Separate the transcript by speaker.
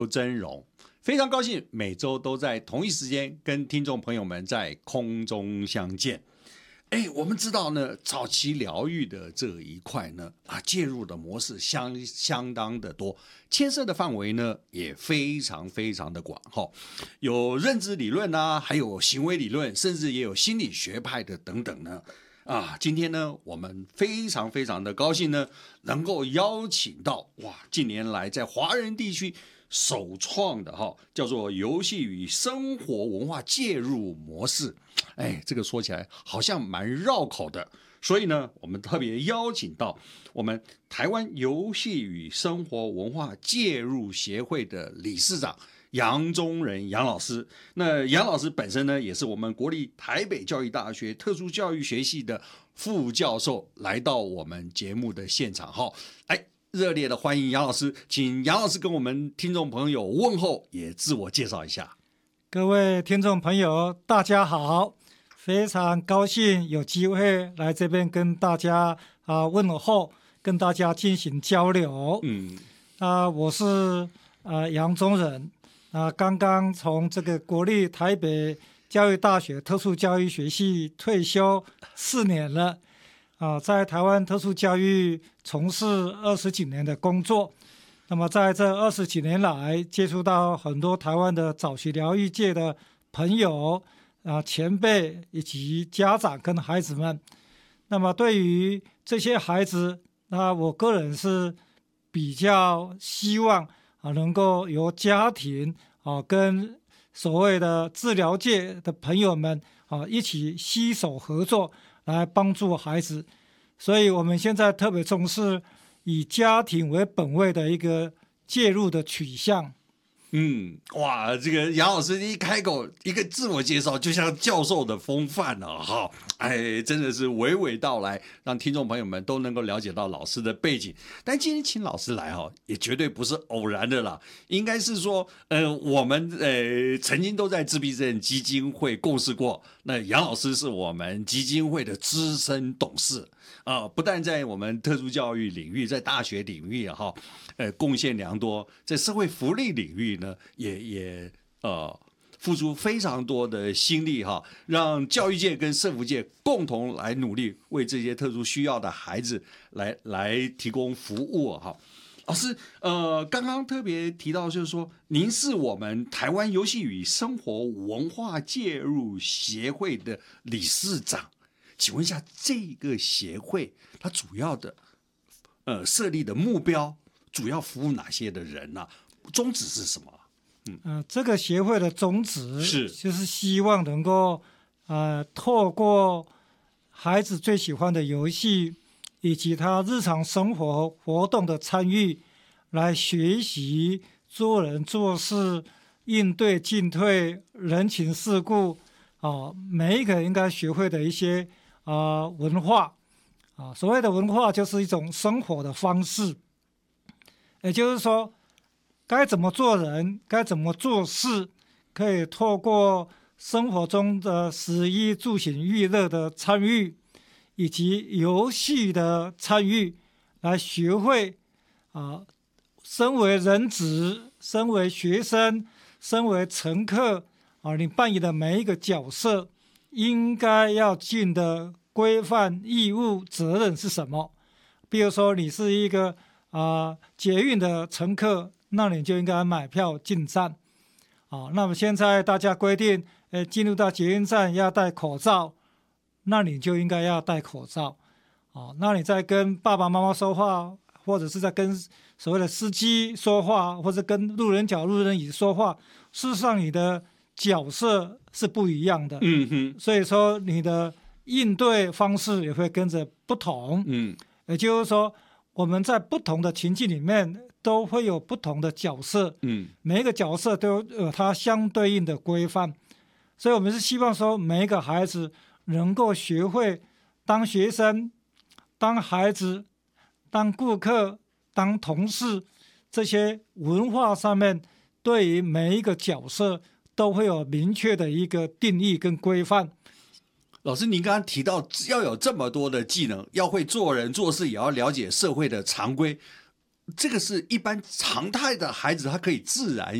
Speaker 1: 真荣，非常高兴每周都在同一时间跟听众朋友们在空中相见。我们知道呢，早期疗愈的这一块呢，介入的模式相当的多，牵涉的范围呢也非常非常的广哈，有认知理论啊，还有行为理论，甚至也有心理学派的等等呢。今天呢，我们非常非常的高兴呢，能够邀请到近年来在华人地区首创的叫做游戏与生活文化介入模式。这个说起来好像蛮绕口的，所以呢，我们特别邀请到我们台湾游戏与生活文化介入协会的理事长杨宗仁杨老师。那杨老师本身呢，也是我们国立台北教育大学特殊教育学系的副教授，来到我们节目的现场。热烈的欢迎杨老师，请杨老师跟我们听众朋友问候，也自我介绍一下。
Speaker 2: 各位听众朋友大家好，非常高兴有机会来这边跟大家问候，跟大家进行交流。我是杨宗仁，刚刚从这个国立台北教育大学特殊教育学系退休4年了，在台湾特殊教育从事20几年的工作。那么在这20几年来，接触到很多台湾的早期疗愈界的朋友前辈以及家长跟孩子们。那么对于这些孩子，我个人是比较希望能够由家庭跟所谓的治疗界的朋友们一起携手合作来帮助孩子。所以我们现在特别重视以家庭为本位的一个介入的取向。
Speaker 1: 这个杨老师一开口一个自我介绍，就像教授的风范真的是娓娓道来，让听众朋友们都能够了解到老师的背景。但今天请老师来也绝对不是偶然的啦，应该是说我们曾经都在自闭症基金会共事过，那杨老师是我们基金会的资深董事不但在我们特殊教育领域，在大学领域贡献良多，在社会福利领域呢，也付出非常多的心力让教育界跟社福界共同来努力，为这些特殊需要的孩子来提供服务老师，刚刚特别提到，就是说您是我们台湾游戏与生活文化介入协会的理事长，请问一下，这个协会它主要的设立的目标，主要服务哪些的人呢？宗旨是什么？
Speaker 2: 这个协会的宗旨就是希望能够透过孩子最喜欢的游戏以及他日常生活活动的参与，来学习做人做事、应对进退、人情世故每一个应该学会的一些文化所谓的文化就是一种生活的方式，也就是说该怎么做人，该怎么做事，可以透过生活中的食衣住行娱乐的参与以及游戏的参与，来学会身为人子、身为学生、身为乘客你扮演的每一个角色应该要尽的规范、义务、责任是什么。比如说你是一个捷运的乘客，那你就应该买票进站那么现在大家规定进入到捷运站要戴口罩，那你就应该要戴口罩那你在跟爸爸妈妈说话，或者是在跟所谓的司机说话，或者跟路人甲、路人乙说话，事实上你的角色是不一样的所以说你的应对方式也会跟着不同也就是说我们在不同的情境里面都会有不同的角色每一个角色都有它相对应的规范，所以我们是希望说每一个孩子能够学会当学生、当孩子、当顾客、当同事，这些文化上面对于每一个角色都会有明确的一个定义跟规范。
Speaker 1: 老师，您刚刚提到要有这么多的技能，要会做人做事，也要了解社会的常规， 这个是一般常态的孩子，他可以自然